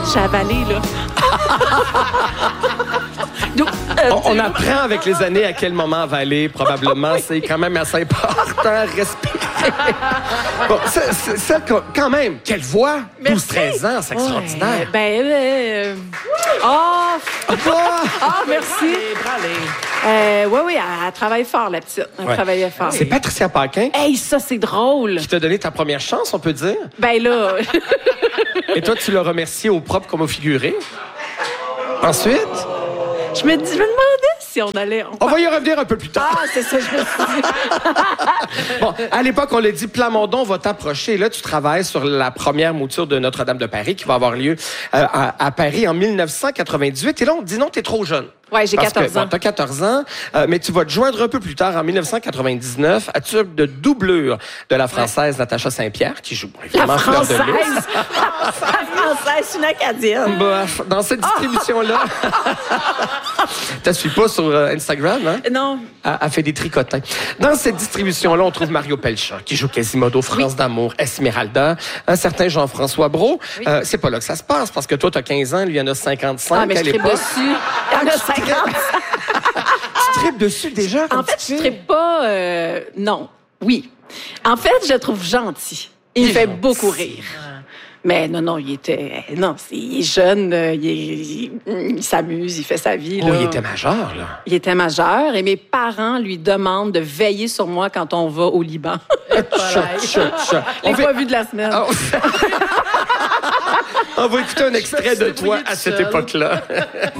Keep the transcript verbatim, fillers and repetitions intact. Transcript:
J'ai avalé, là. Donc, euh, On, on apprend avec les années à quel moment avaler, probablement. Oui. C'est quand même assez important. Respirer. Bon, ça, ça, ça, quand même, quelle voix! douze treize ans, c'est extraordinaire. Ouais, ben, euh... Oh! Ah, merci. Euh, oui, oui, elle, elle travaille fort, la petite. Elle Ouais. travaillait fort. C'est Patricia Paquin Hey, ça, c'est drôle. qui t'a donné ta première chance, on peut dire. Ben là... Et toi, tu l'as remercié au propre comme au figuré. Ensuite, Je me, dis, je me demandais si on allait... On, on va y revenir un peu plus tard. Ah, c'est ça, je me suis dit. Bon, à l'époque, on l'a dit, Plamondon va t'approcher. Là, tu travailles sur la première mouture de Notre-Dame de Paris qui va avoir lieu euh, à, à Paris en mille neuf cent quatre-vingt-dix-huit. Et là, on te dit non, t'es trop jeune. Ouais, j'ai Parce quatorze que, ans. Bon, t'as quatorze ans, euh, mais tu vas te joindre un peu plus tard, en mille neuf cent quatre-vingt-dix-neuf, à titre de doublure de la Française ouais. Natacha Saint-Pierre, qui joue La évidemment Fleur de Française! Lys. La Française, une Acadienne. Bref, dans cette distribution-là, tu suis pas sur euh, Instagram, hein? Non. Elle, elle fait des tricotins. Dans cette distribution-là, on trouve Mario Pelchat, qui joue Quasimodo, France oui. d'amour, Esmeralda, un certain Jean-François Brault. Oui. Euh, c'est pas là que ça se passe, parce que toi, t'as quinze ans, lui, il en a cinquante-cinq ah, mais à je l'époque. dessus. Il en a cinquante. Tu tripes dessus déjà? En fait, je tripe pas... Euh, non. Oui. En fait, je le trouve gentil. Il, il me fait gentil. Beaucoup rire. Mais non, non, il était... Non, c'est, il est jeune, il, est, il, il s'amuse, il fait sa vie. Oh, là. il était majeur, là. Il était majeur et mes parents lui demandent de veiller sur moi quand on va au Liban. Chut, chut, chut. Les fait... pas vus de la semaine. Oh. On va écouter un extrait de toi à cette époque-là.